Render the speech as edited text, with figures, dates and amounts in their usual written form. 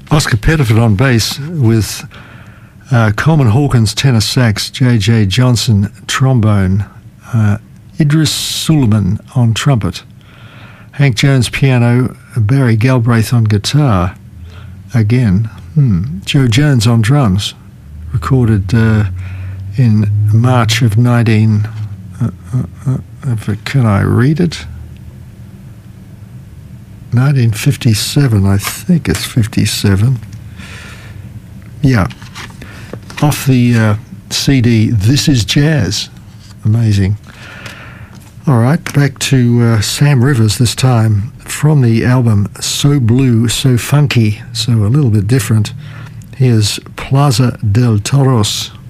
Oscar Pettiford on bass with Coleman Hawkins tenor sax, J.J. Johnson trombone, Idris Suleiman on trumpet, Hank Jones piano, Barry Galbraith on guitar. Again, Joe Jones on drums, recorded in March of 19... can I read it? 1957, I think it's 57. Yeah. Off the CD, This Is Jazz. Amazing. All right, back to Sam Rivers this time, from the album So Blue, So Funky, so a little bit different. Here's Plaza del Toros.